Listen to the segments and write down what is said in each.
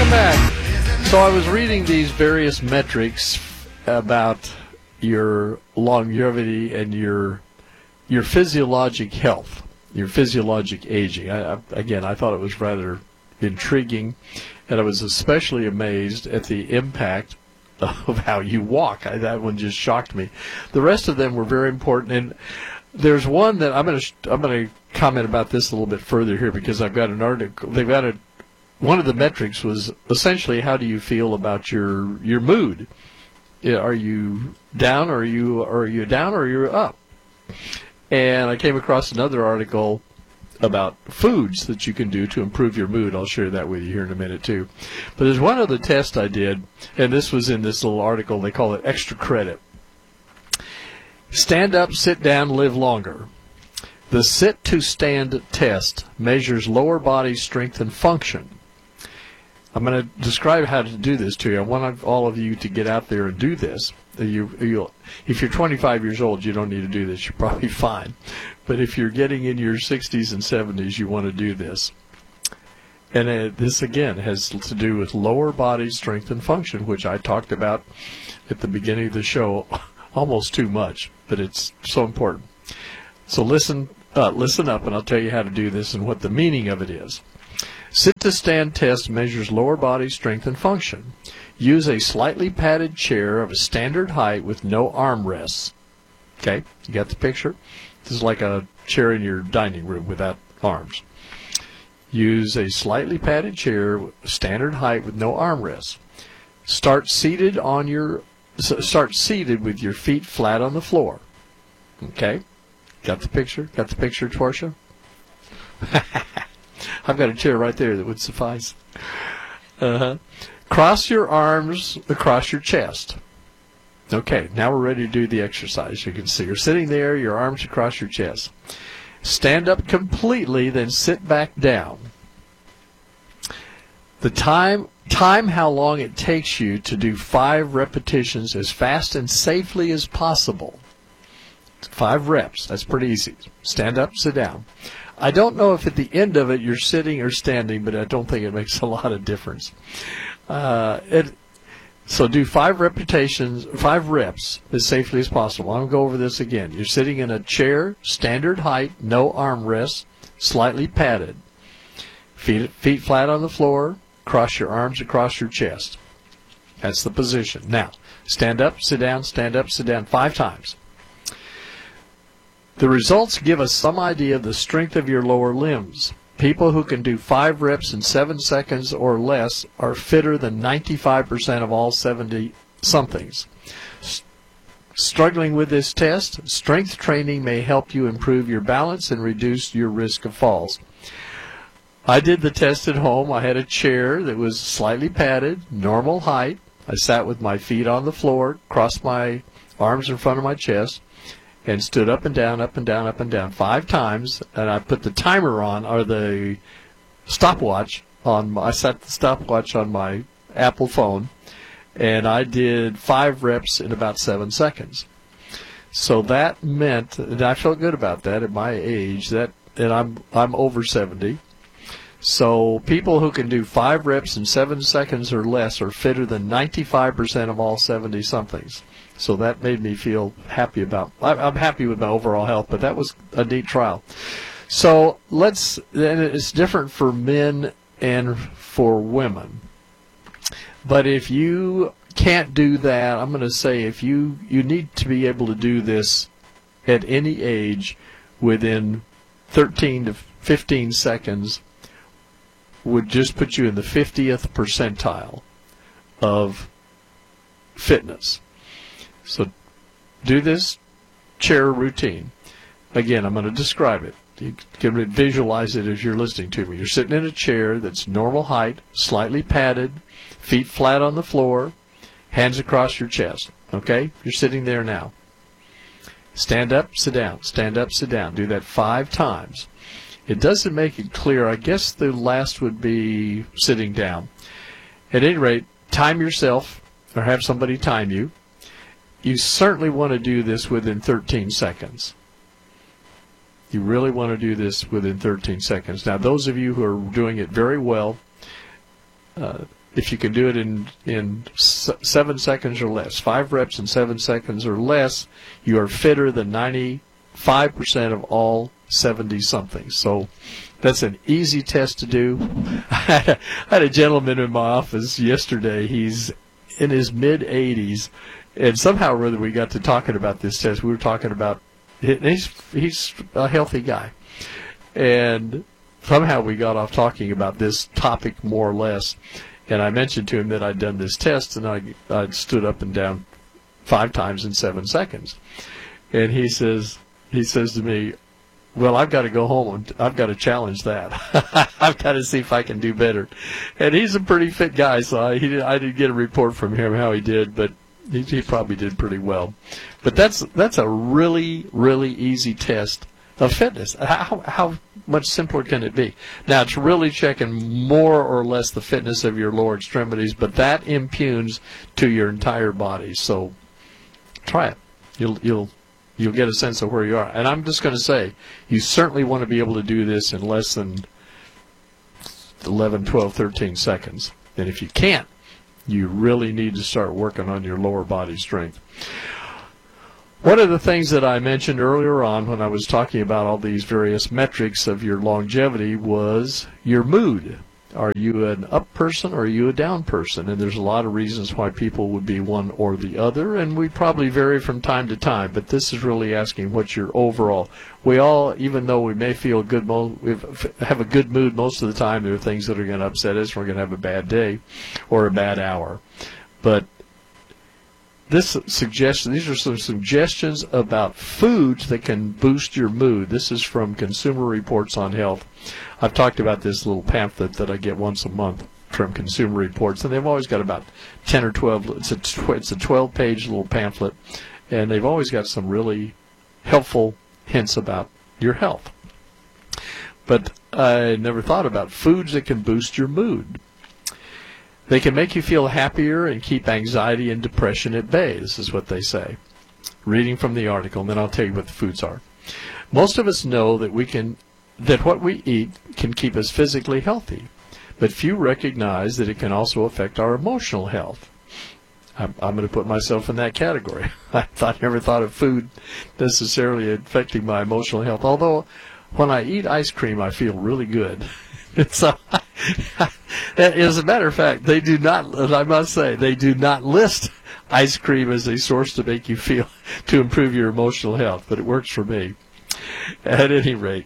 Welcome back. So I was reading these various metrics about your longevity and your physiologic health, your physiologic aging. Again, I thought it was rather intriguing, and I was especially amazed at the impact of how you walk. That one just shocked me. The rest of them were very important, and there's one that I'm going to comment about this a little bit further here, because I've got an article. They've got a one of the metrics was essentially, how do you feel about your mood? Are you down, or are you down, or you're up? And I came across another article about foods that you can do to improve your mood. I'll share that with you here in a minute too. But there's one other test I did, and this was in this little article. They call it extra credit. Stand up, sit down, live longer. The sit to stand test measures lower body strength and function. I'm going to describe how to do this to you. I want all of you to get out there and do this. If you're 25 years old, you don't need to do this. You're probably fine. But if you're getting in your 60s and 70s, you want to do this. And this, again, has to do with lower body strength and function, which I talked about at the beginning of the show almost too much, but it's so important. So listen up, and I'll tell you how to do this and what the meaning of it is. Sit-to-stand test measures lower body strength and function. Use a slightly padded chair of a standard height with no armrests. Okay, you got the picture? This is like a chair in your dining room without arms. Use a slightly padded chair, standard height with no armrests. Start seated with your feet flat on the floor. Okay, got the picture? Got the picture, Portia? I've got a chair right there that would suffice. Cross your arms across your chest. Okay, now we're ready to do the exercise. You can see you're sitting there, your arms across your chest. Stand up completely, then sit back down. The time how long it takes you to do 5 repetitions as fast and safely as possible. 5 reps, that's pretty easy. Stand up, sit down. I don't know if at the end of it you're sitting or standing, but I don't think it makes a lot of difference. So do 5 reps as safely as possible. I'm going to go over this again. You're sitting in a chair, standard height, no armrests, slightly padded. Feet flat on the floor, cross your arms across your chest. That's the position. Now, stand up, sit down, 5 times. The results give us some idea of the strength of your lower limbs. People who can do 5 reps in 7 seconds or less are fitter than 95% of all 70-somethings. Struggling with this test, strength training may help you improve your balance and reduce your risk of falls. I did the test at home. I had a chair that was slightly padded, normal height. I sat with my feet on the floor, crossed my arms in front of my chest, and stood up and down, up and down, up and down 5 times, and I put the timer on, or the stopwatch on. I set the stopwatch on my Apple phone, and I did 5 reps in about 7 seconds. So that meant, and I felt good about that at my age. And I'm over 70. So people who can do 5 reps in 7 seconds or less are fitter than 95% of all 70-somethings. So that made me feel happy I'm happy with my overall health, but that was a neat trial. So and it's different for men and for women. But if you can't do that, I'm going to say if you need to be able to do this at any age within 13 to 15 seconds would just put you in the 50th percentile of fitness. So do this chair routine. Again, I'm going to describe it. You can visualize it as you're listening to me. You're sitting in a chair that's normal height, slightly padded, feet flat on the floor, hands across your chest. Okay? You're sitting there now. Stand up, sit down. Stand up, sit down. Do that 5 times. It doesn't make it clear. I guess the last would be sitting down. At any rate, time yourself or have somebody time you. You certainly want to do this within 13 seconds. You really want to do this within 13 seconds. Now, those of you who are doing it very well, if you can do it in 7 seconds or less, 5 reps in 7 seconds or less, you are fitter than 95% of all 70-somethings. So that's an easy test to do. I had a gentleman in my office yesterday. He's in his mid-80s, and somehow or other we got to talking about this test. We were talking about, he's a healthy guy, and somehow we got off talking about this topic more or less. And I mentioned to him that I'd done this test, and I stood up and down 5 times in 7 seconds. And he says to me, well, I've got to go home and I've got to challenge that. I've got to see if I can do better. And he's a pretty fit guy, so I didn't get a report from him how he did, but he probably did pretty well. But that's a really, really easy test of fitness. How much simpler can it be? Now, it's really checking more or less the fitness of your lower extremities, but that impugns to your entire body. So try it. You'll get a sense of where you are. And I'm just going to say, you certainly want to be able to do this in less than 11, 12, 13 seconds. And if you can't, you really need to start working on your lower body strength. One of the things that I mentioned earlier on when I was talking about all these various metrics of your longevity was your mood. Are you an up person or are you a down person? And there's a lot of reasons why people would be one or the other, and we probably vary from time to time, but this is really asking what's your overall. We all, even though we may feel good, we have a good mood most of the time, there are things that are going to upset us. We're going to have a bad day or a bad hour. But these are some suggestions about foods that can boost your mood. This is from Consumer Reports on Health. I've talked about this little pamphlet that I get once a month from Consumer Reports, and they've always got about 10 or 12. It's a 12-page little pamphlet, and they've always got some really helpful hints about your health. But I never thought about foods that can boost your mood. They can make you feel happier and keep anxiety and depression at bay. This is what they say. Reading from the article, and then I'll tell you what the foods are. Most of us know that what we eat can keep us physically healthy, but few recognize that it can also affect our emotional health. I'm going to put myself in that category. I never thought of food necessarily affecting my emotional health, although when I eat ice cream, I feel really good. So, as a matter of fact, they do not, I must say, they do not list ice cream as a source to make you feel, to improve your emotional health, but it works for me. At any rate,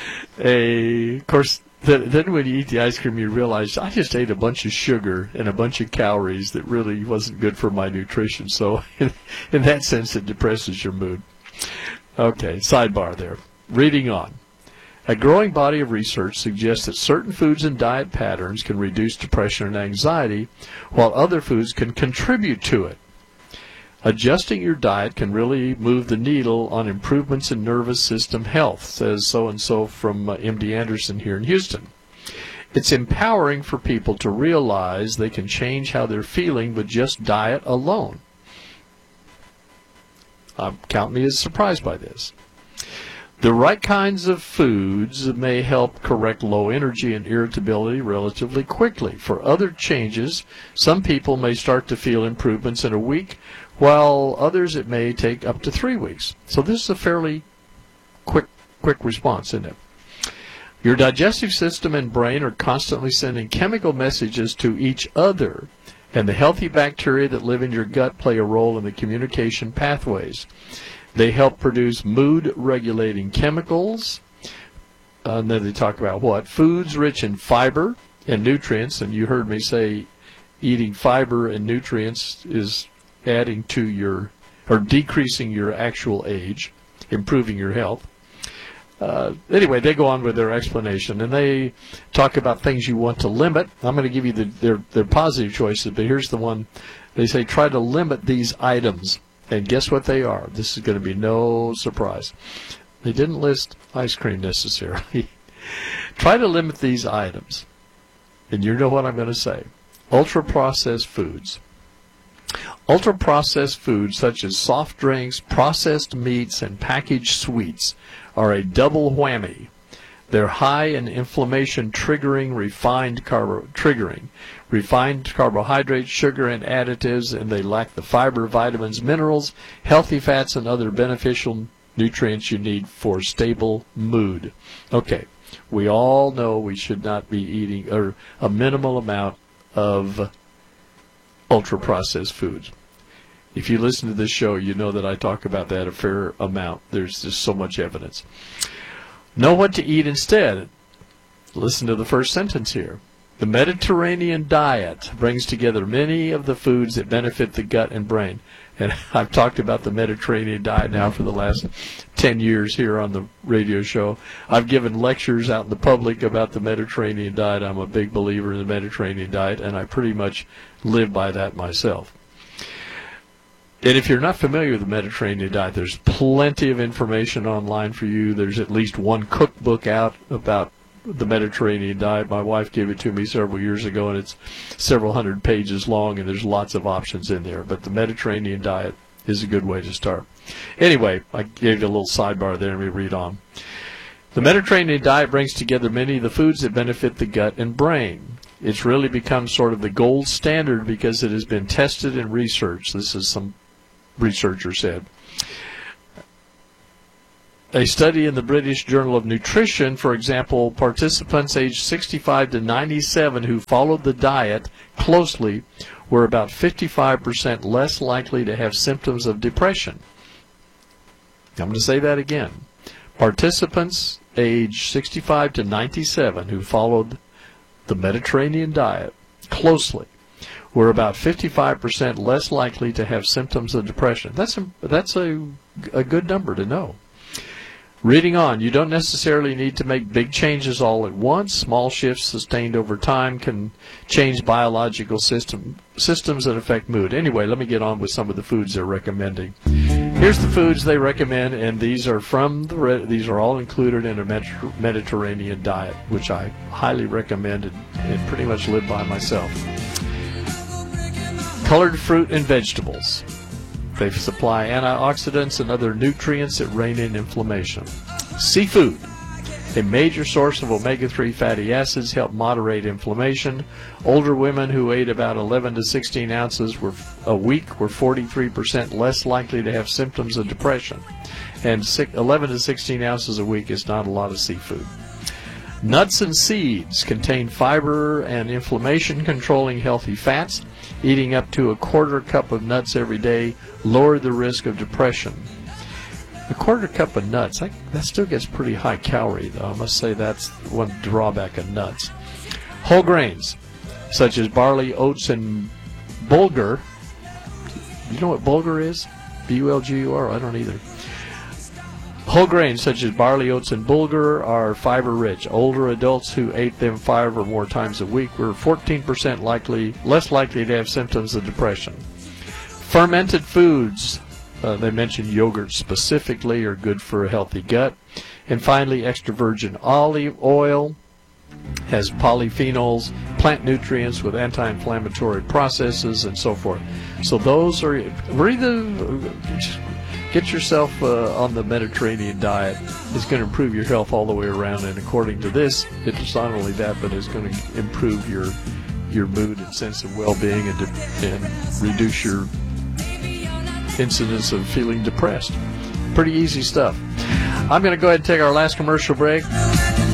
of course, then when you eat the ice cream, you realize, I just ate a bunch of sugar and a bunch of calories that really wasn't good for my nutrition. So, in that sense, it depresses your mood. Okay, sidebar there. Reading on. A growing body of research suggests that certain foods and diet patterns can reduce depression and anxiety, while other foods can contribute to it. Adjusting your diet can really move the needle on improvements in nervous system health, says so-and-so from MD Anderson here in Houston. It's empowering for people to realize they can change how they're feeling with just diet alone. Count me as surprised by this. The right kinds of foods may help correct low energy and irritability relatively quickly. For other changes, some people may start to feel improvements in a week, while others it may take up to 3 weeks. So this is a fairly quick response, isn't it? Your digestive system and brain are constantly sending chemical messages to each other, and the healthy bacteria that live in your gut play a role in the communication pathways. They help produce mood-regulating chemicals. And then they talk about what? Foods rich in fiber and nutrients. And you heard me say eating fiber and nutrients is adding to your, or decreasing your actual age, improving your health. Anyway, they go on with their explanation, and they talk about things you want to limit. I'm going to give you their positive choices, but here's the one. They say try to limit these items. And guess what they are? This is going to be no surprise. They didn't list ice cream necessarily. Try to limit these items. And you know what I'm going to say. Ultra-processed foods. Ultra-processed foods such as soft drinks, processed meats, and packaged sweets are a double whammy. They're high in inflammation triggering refined carbohydrates, sugar, and additives, and they lack the fiber, vitamins, minerals, healthy fats, and other beneficial nutrients you need for stable mood. Okay, we all know we should not be eating a minimal amount of ultra-processed foods. If you listen to this show, you know that I talk about that a fair amount. There's just so much evidence. Know what to eat instead. Listen to the first sentence here. The Mediterranean diet brings together many of the foods that benefit the gut and brain. And I've talked about the Mediterranean diet now for the last 10 years here on the radio show. I've given lectures out in the public about the Mediterranean diet. I'm a big believer in the Mediterranean diet, and I pretty much live by that myself. And if you're not familiar with the Mediterranean diet, there's plenty of information online for you. There's at least one cookbook out about the Mediterranean diet. My wife gave it to me several years ago, and it's several hundred pages long, and there's lots of options in there. But the Mediterranean diet is a good way to start. Anyway, I gave you a little sidebar there, and we read on. The Mediterranean diet brings together many of the foods that benefit the gut and brain. It's really become sort of the gold standard because it has been tested and researched. This is some researcher said. A study in the British Journal of Nutrition, for example, participants aged 65 to 97 who followed the diet closely were about 55% less likely to have symptoms of depression. I'm going to say that again. Participants aged 65 to 97 who followed the Mediterranean diet closely were about 55% less likely to have symptoms of depression. That's a good number to know. Reading on, you don't necessarily need to make big changes all at once. Small shifts sustained over time can change biological systems that affect mood. Anyway, let me get on with some of the foods they're recommending. Here's the foods they recommend, and these are these are all included in a Mediterranean diet, which I highly recommend and pretty much live by myself. Colored fruit and vegetables. They supply antioxidants and other nutrients that rein in inflammation. Seafood. A major source of omega-3 fatty acids help moderate inflammation. Older women who ate about 11 to 16 ounces a week were 43% less likely to have symptoms of depression. And 11 to 16 ounces a week is not a lot of seafood. Nuts and seeds contain fiber and inflammation-controlling healthy fats. Eating up to a quarter cup of nuts every day lowered the risk of depression. A quarter cup of nuts, that still gets pretty high calorie, though. I must say that's one drawback of nuts. Whole grains, such as barley, oats, and bulgur. You know what bulgur is? B-U-L-G-U-R? I don't either. Whole grains such as barley, oats, and bulgur are fiber-rich. Older adults who ate them 5 or more times a week were 14% less likely to have symptoms of depression. Fermented foods, they mentioned yogurt specifically, are good for a healthy gut. And finally, extra virgin olive oil has polyphenols, plant nutrients with anti-inflammatory processes, and so forth. So those are get yourself on the Mediterranean diet. It's going to improve your health all the way around, and according to this, it's not only that, but it's going to improve your mood and sense of well-being and reduce your incidence of feeling depressed. Pretty easy stuff. I'm going to go ahead and take our last commercial break.